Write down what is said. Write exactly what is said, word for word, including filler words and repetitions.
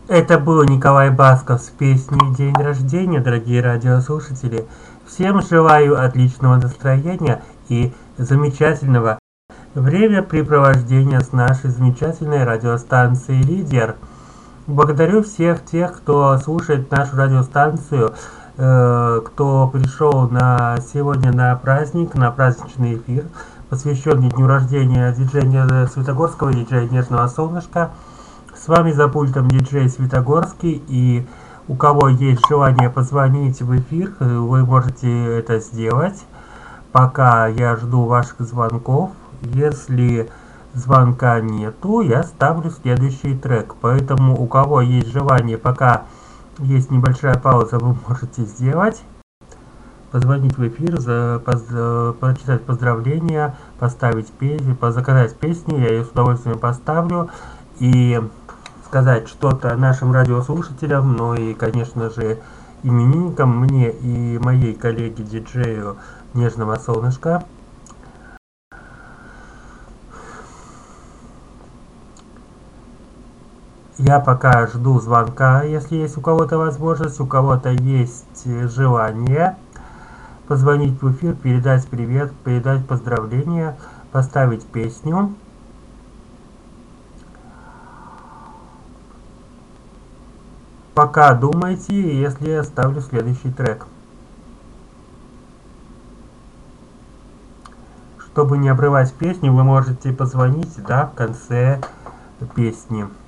Это был Николай Басков с песней «День рождения», дорогие радиослушатели. Всем желаю отличного настроения и замечательного времяпрепровождения с нашей замечательной радиостанцией «Лидер». Благодарю всех тех, кто слушает нашу радиостанцию, э, кто пришел на сегодня на праздник, на праздничный эфир, посвященный дню рождения диджея Светогорского, диджея Нежного Солнышка. С вами за пультом диджей Светогорский, и у кого есть желание позвонить в эфир, вы можете это сделать, пока я жду ваших звонков. Если звонка нету, я ставлю следующий трек. Поэтому у кого есть желание, пока есть небольшая пауза, вы можете сделать. Позвонить в эфир, за, поз, прочитать поздравления, поставить песню, заказать песню, я ее с удовольствием поставлю. И сказать что-то нашим радиослушателям, ну и, конечно же, именинникам, мне и моей коллеге диджею Нежного Солнышка. Я пока жду звонка, если есть у кого-то возможность, у кого-то есть желание позвонить в эфир, передать привет, передать поздравления, поставить песню. Пока думайте, если я ставлю следующий трек. Чтобы не обрывать песню, вы можете позвонить, да, в конце песни.